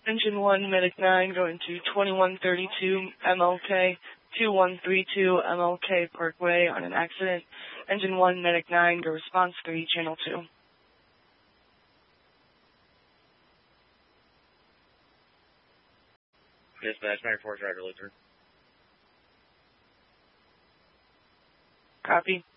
Engine 1, Medic 9, going to 2132 MLK, 2132 MLK Parkway on an accident. Engine 1, Medic 9, go response 3, Channel 2. Dispatch, 94 driver, Lutheran. Copy.